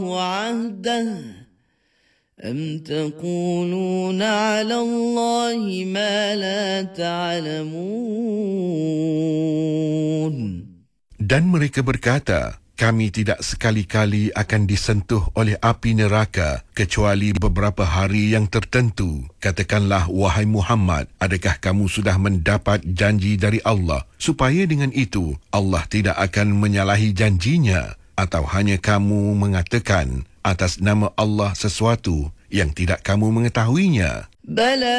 عهده أم تقولون على الله ما لا تعلمون. Dan mereka berkata, kami tidak sekali-kali akan disentuh oleh api neraka kecuali beberapa hari yang tertentu. Katakanlah, wahai Muhammad, adakah kamu sudah mendapat janji dari Allah supaya dengan itu Allah tidak akan menyalahi janjinya, atau hanya kamu mengatakan atas nama Allah sesuatu yang tidak kamu mengetahuinya? بلى